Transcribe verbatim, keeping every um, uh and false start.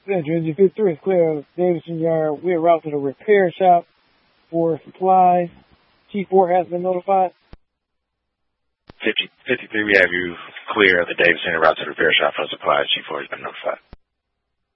Central Engine fifty-three is clear of Davidson Yard. We're route to the repair shop for supplies. Chief four has been notified. fifty, fifty-three, we have you clear of the Davidson route to the repair shop for supplies. Chief four has been notified.